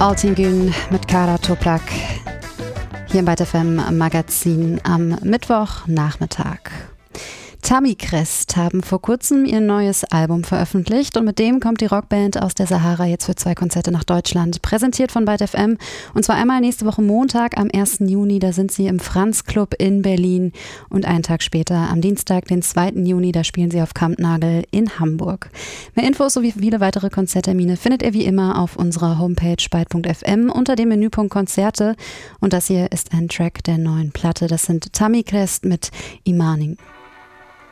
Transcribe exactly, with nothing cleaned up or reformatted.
Altingün mit Kara Toplak hier im Byte F M Magazin am Mittwochnachmittag. Tammy Crest haben vor kurzem ihr neues Album veröffentlicht und mit dem kommt die Rockband aus der Sahara jetzt für zwei Konzerte nach Deutschland, präsentiert von Byte F M, und zwar einmal nächste Woche Montag am ersten Juni, da sind sie im Franz Club in Berlin, und einen Tag später am Dienstag, den zweiten Juni, da spielen sie auf Kampnagel in Hamburg. Mehr Infos sowie viele weitere Konzerttermine findet ihr wie immer auf unserer Homepage byte punkt f m unter dem Menüpunkt Konzerte, und das hier ist ein Track der neuen Platte, das sind Tammy Crest mit Imaning.